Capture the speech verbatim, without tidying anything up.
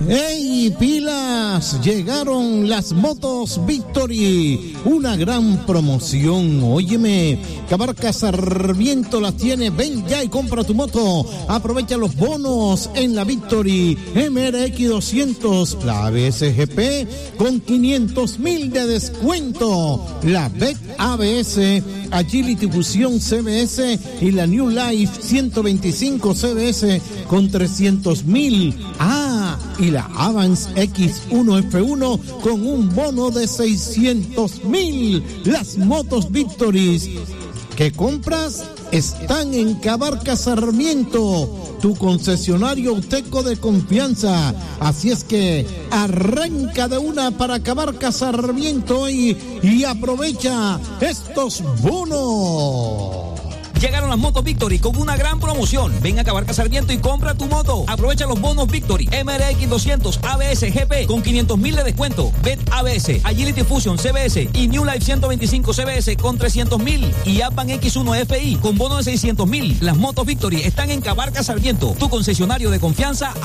¡Ey, pilas! Llegaron las motos Victory, una gran promoción. Óyeme, Cabarca Sarmiento las tiene. Ven ya y compra tu moto. Aprovecha los bonos en la Victory M R X doscientos, la A B S G P con quinientos mil de descuento, la V E C A B S, Agility Fusion C B S y la New Life ciento veinticinco C B S con trescientos mil. Ah, y la Avance X uno F uno con un bono de seiscientos mil. Las motos Victorys que compras están en Cabarca Sarmiento, tu concesionario Auteco de confianza. Así es que arranca de una para Cabarca Sarmiento y, y aprovecha estos bonos. Llegaron las motos Victory con una gran promoción. Ven a Cabarca Sarmiento y compra tu moto. Aprovecha los bonos Victory M R X doscientos A B S G P con quinientos mil de descuento, V E T A B S, Agility Fusion C B S y New Life ciento veinticinco C B S con trescientos mil y Advan X uno F I con bono de seiscientos mil. Las motos Victory están en Cabarca Sarmiento, tu concesionario de confianza.